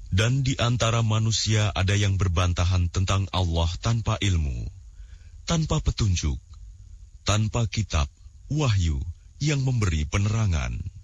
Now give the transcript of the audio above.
Dan di antara manusia ada yang berbantahan tentang Allah tanpa ilmu, tanpa petunjuk, tanpa kitab, wahyu yang memberi penerangan.